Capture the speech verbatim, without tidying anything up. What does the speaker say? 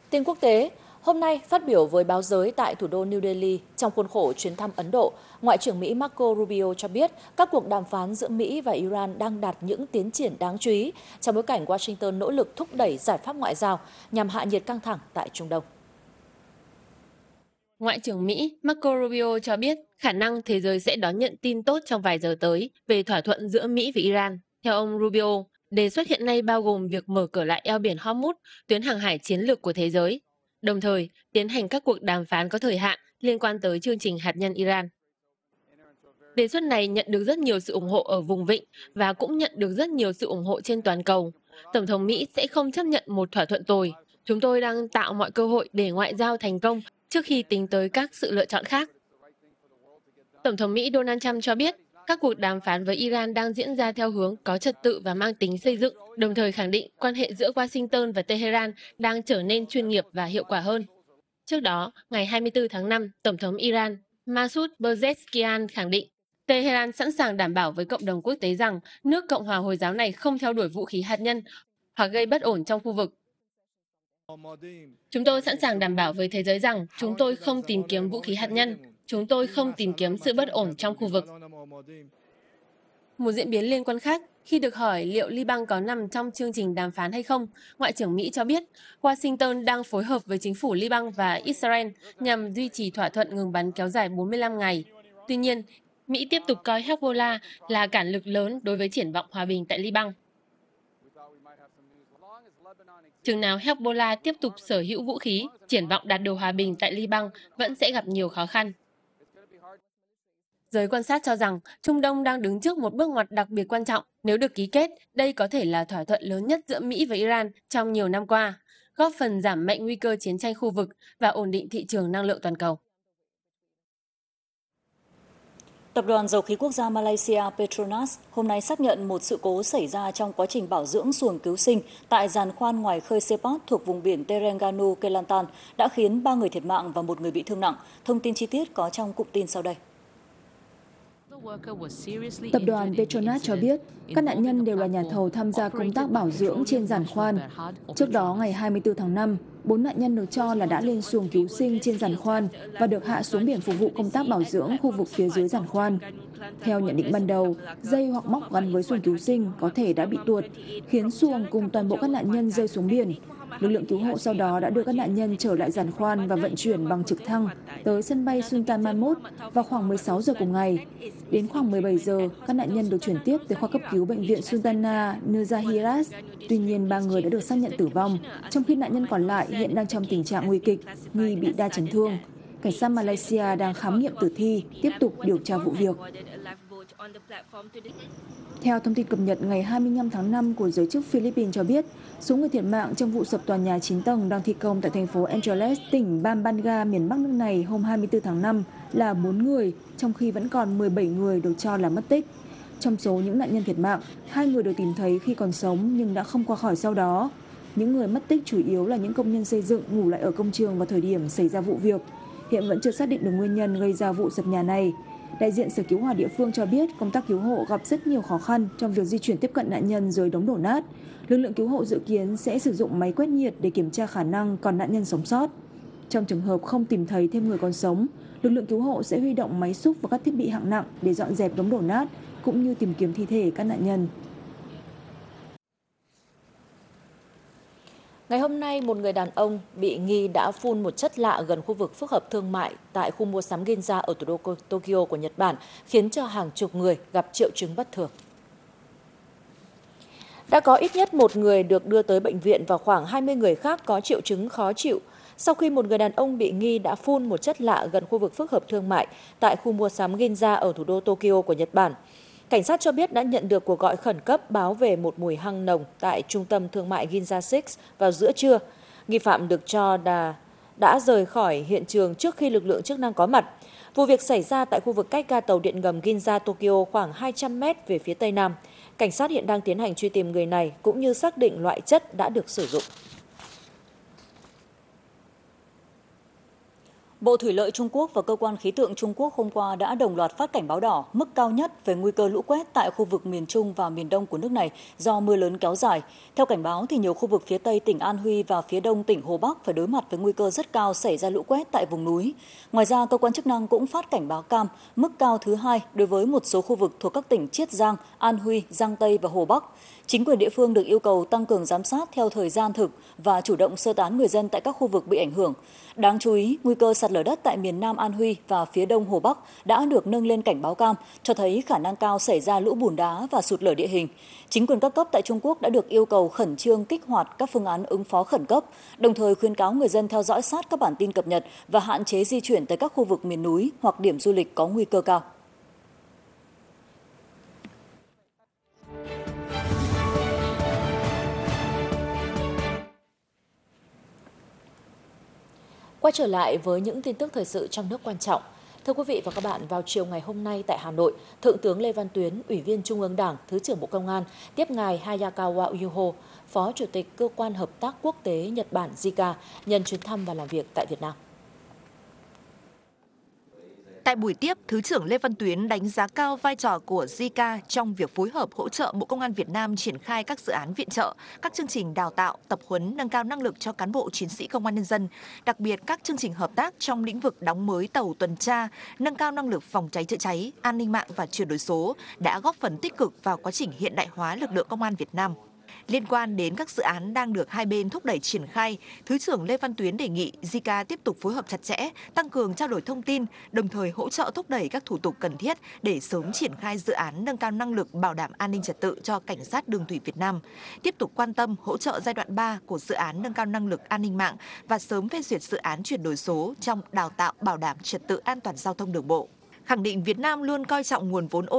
Tin quốc tế, hôm nay phát biểu với báo giới tại thủ đô New Delhi trong khuôn khổ chuyến thăm Ấn Độ, Ngoại trưởng Mỹ Marco Rubio cho biết các cuộc đàm phán giữa Mỹ và Iran đang đạt những tiến triển đáng chú ý trong bối cảnh Washington nỗ lực thúc đẩy giải pháp ngoại giao nhằm hạ nhiệt căng thẳng tại Trung Đông. Ngoại trưởng Mỹ Marco Rubio cho biết khả năng thế giới sẽ đón nhận tin tốt trong vài giờ tới về thỏa thuận giữa Mỹ và Iran. Theo ông Rubio, đề xuất hiện nay bao gồm việc mở cửa lại eo biển Hormuz, tuyến hàng hải chiến lược của thế giới, đồng thời tiến hành các cuộc đàm phán có thời hạn liên quan tới chương trình hạt nhân Iran. Đề xuất này nhận được rất nhiều sự ủng hộ ở vùng vịnh và cũng nhận được rất nhiều sự ủng hộ trên toàn cầu. Tổng thống Mỹ sẽ không chấp nhận một thỏa thuận tồi. Chúng tôi đang tạo mọi cơ hội để ngoại giao thành công trước khi tính tới các sự lựa chọn khác. Tổng thống Mỹ Donald Trump cho biết các cuộc đàm phán với Iran đang diễn ra theo hướng có trật tự và mang tính xây dựng, đồng thời khẳng định quan hệ giữa Washington và Tehran đang trở nên chuyên nghiệp và hiệu quả hơn. Trước đó, ngày hai mươi tư tháng năm, Tổng thống Iran Masoud Pezeshkian khẳng định Tehran sẵn sàng đảm bảo với cộng đồng quốc tế rằng nước Cộng hòa Hồi giáo này không theo đuổi vũ khí hạt nhân hoặc gây bất ổn trong khu vực. Chúng tôi sẵn sàng đảm bảo với thế giới rằng chúng tôi không tìm kiếm vũ khí hạt nhân, chúng tôi không tìm kiếm sự bất ổn trong khu vực. Một diễn biến liên quan khác, khi được hỏi liệu Liban có nằm trong chương trình đàm phán hay không, Ngoại trưởng Mỹ cho biết Washington đang phối hợp với chính phủ Liban và Israel nhằm duy trì thỏa thuận ngừng bắn kéo dài bốn mươi lăm ngày. Tuy nhiên, Mỹ tiếp tục coi Hezbollah là cản lực lớn đối với triển vọng hòa bình tại Liban. Chừng nào Hezbollah tiếp tục sở hữu vũ khí, triển vọng đạt được hòa bình tại Liban vẫn sẽ gặp nhiều khó khăn. Giới quan sát cho rằng Trung Đông đang đứng trước một bước ngoặt đặc biệt quan trọng. Nếu được ký kết, đây có thể là thỏa thuận lớn nhất giữa Mỹ và Iran trong nhiều năm qua, góp phần giảm mạnh nguy cơ chiến tranh khu vực và ổn định thị trường năng lượng toàn cầu. Tập đoàn Dầu khí Quốc gia Malaysia Petronas hôm nay xác nhận một sự cố xảy ra trong quá trình bảo dưỡng xuồng cứu sinh tại giàn khoan ngoài khơi Sepot thuộc vùng biển Terengganu, Kelantan đã khiến ba người thiệt mạng và một người bị thương nặng. Thông tin chi tiết có trong cụm tin sau đây. Tập đoàn Petronas cho biết các nạn nhân đều là nhà thầu tham gia công tác bảo dưỡng trên giàn khoan. Trước đó, ngày hai mươi tư tháng năm, bốn nạn nhân được cho là đã lên xuồng cứu sinh trên giàn khoan và được hạ xuống biển phục vụ công tác bảo dưỡng khu vực phía dưới giàn khoan. Theo nhận định ban đầu, dây hoặc móc gắn với xuồng cứu sinh có thể đã bị tuột, khiến xuồng cùng toàn bộ các nạn nhân rơi xuống biển. Lực lượng cứu hộ sau đó đã đưa các nạn nhân trở lại giàn khoan và vận chuyển bằng trực thăng tới sân bay Sultan Mahmud vào khoảng mười sáu giờ cùng ngày. Đến khoảng mười bảy giờ, các nạn nhân được chuyển tiếp tới khoa cấp cứu bệnh viện Sultana Nuzahiraz. Tuy nhiên, ba người đã được xác nhận tử vong, trong khi nạn nhân còn lại hiện đang trong tình trạng nguy kịch, nghi bị đa chấn thương. Cảnh sát Malaysia đang khám nghiệm tử thi, tiếp tục điều tra vụ việc. Theo thông tin cập nhật ngày hai mươi lăm tháng năm của giới chức Philippines cho biết, số người thiệt mạng trong vụ sập tòa nhà chín tầng đang thi công tại thành phố Angeles, tỉnh Pampanga, miền Bắc nước này hôm hai mươi tư tháng năm là bốn người, trong khi vẫn còn mười bảy người được cho là mất tích. Trong số những nạn nhân thiệt mạng, hai người được tìm thấy khi còn sống nhưng đã không qua khỏi sau đó. Những người mất tích chủ yếu là những công nhân xây dựng ngủ lại ở công trường vào thời điểm xảy ra vụ việc. Hiện vẫn chưa xác định được nguyên nhân gây ra vụ sập nhà này. Đại diện Sở Cứu hỏa địa phương cho biết công tác cứu hộ gặp rất nhiều khó khăn trong việc di chuyển tiếp cận nạn nhân dưới đống đổ nát. Lực lượng cứu hộ dự kiến sẽ sử dụng máy quét nhiệt để kiểm tra khả năng còn nạn nhân sống sót. Trong trường hợp không tìm thấy thêm người còn sống, lực lượng cứu hộ sẽ huy động máy xúc và các thiết bị hạng nặng để dọn dẹp đống đổ nát cũng như tìm kiếm thi thể các nạn nhân. Ngày hôm nay, một người đàn ông bị nghi đã phun một chất lạ gần khu vực phức hợp thương mại tại khu mua sắm Ginza ở thủ đô Tokyo của Nhật Bản, khiến cho hàng chục người gặp triệu chứng bất thường. Đã có ít nhất một người được đưa tới bệnh viện và khoảng hai mươi người khác có triệu chứng khó chịu sau khi một người đàn ông bị nghi đã phun một chất lạ gần khu vực phức hợp thương mại tại khu mua sắm Ginza ở thủ đô Tokyo của Nhật Bản. Cảnh sát cho biết đã nhận được cuộc gọi khẩn cấp báo về một mùi hăng nồng tại trung tâm thương mại Ginza sáu vào giữa trưa. Nghi phạm được cho là đã rời khỏi hiện trường trước khi lực lượng chức năng có mặt. Vụ việc xảy ra tại khu vực cách ga tàu điện ngầm Ginza Tokyo khoảng hai trăm mét về phía tây nam. Cảnh sát hiện đang tiến hành truy tìm người này cũng như xác định loại chất đã được sử dụng. Bộ Thủy lợi Trung Quốc và Cơ quan Khí tượng Trung Quốc hôm qua đã đồng loạt phát cảnh báo đỏ mức cao nhất về nguy cơ lũ quét tại khu vực miền Trung và miền Đông của nước này do mưa lớn kéo dài. Theo cảnh báo, thì nhiều khu vực phía Tây tỉnh An Huy và phía Đông tỉnh Hồ Bắc phải đối mặt với nguy cơ rất cao xảy ra lũ quét tại vùng núi. Ngoài ra, cơ quan chức năng cũng phát cảnh báo cam mức cao thứ hai đối với một số khu vực thuộc các tỉnh Chiết Giang, An Huy, Giang Tây và Hồ Bắc. Chính quyền địa phương được yêu cầu tăng cường giám sát theo thời gian thực và chủ động sơ tán người dân tại các khu vực bị ảnh hưởng. Đáng chú ý, nguy cơ sạt lở đất tại miền Nam An Huy và phía Đông Hồ Bắc đã được nâng lên cảnh báo cam, cho thấy khả năng cao xảy ra lũ bùn đá và sụt lở địa hình. Chính quyền các cấp tại Trung Quốc đã được yêu cầu khẩn trương kích hoạt các phương án ứng phó khẩn cấp, đồng thời khuyến cáo người dân theo dõi sát các bản tin cập nhật và hạn chế di chuyển tới các khu vực miền núi hoặc điểm du lịch có nguy cơ cao. Quay trở lại với những tin tức thời sự trong nước quan trọng. Thưa quý vị và các bạn, vào chiều ngày hôm nay tại Hà Nội, Thượng tướng Lê Văn Tuyến, Ủy viên Trung ương Đảng, Thứ trưởng Bộ Công an, tiếp ngài Hayakawa Yuho, Phó Chủ tịch Cơ quan Hợp tác Quốc tế Nhật Bản gi ca, nhân chuyến thăm và làm việc tại Việt Nam. Tại buổi tiếp, Thứ trưởng Lê Văn Tuyến đánh giá cao vai trò của gi ca trong việc phối hợp hỗ trợ Bộ Công an Việt Nam triển khai các dự án viện trợ, các chương trình đào tạo, tập huấn, nâng cao năng lực cho cán bộ chiến sĩ công an nhân dân, đặc biệt các chương trình hợp tác trong lĩnh vực đóng mới tàu tuần tra, nâng cao năng lực phòng cháy chữa cháy, an ninh mạng và chuyển đổi số đã góp phần tích cực vào quá trình hiện đại hóa lực lượng công an Việt Nam. Liên quan đến các dự án đang được hai bên thúc đẩy triển khai, Thứ trưởng Lê Văn Tuyến đề nghị gi ca tiếp tục phối hợp chặt chẽ, tăng cường trao đổi thông tin, đồng thời hỗ trợ thúc đẩy các thủ tục cần thiết để sớm triển khai dự án nâng cao năng lực bảo đảm an ninh trật tự cho Cảnh sát đường thủy Việt Nam, tiếp tục quan tâm hỗ trợ giai đoạn ba của dự án nâng cao năng lực an ninh mạng và sớm phê duyệt dự án chuyển đổi số trong đào tạo bảo đảm trật tự an toàn giao thông đường bộ. Khẳng định Việt Nam luôn coi trọng nguồn vốn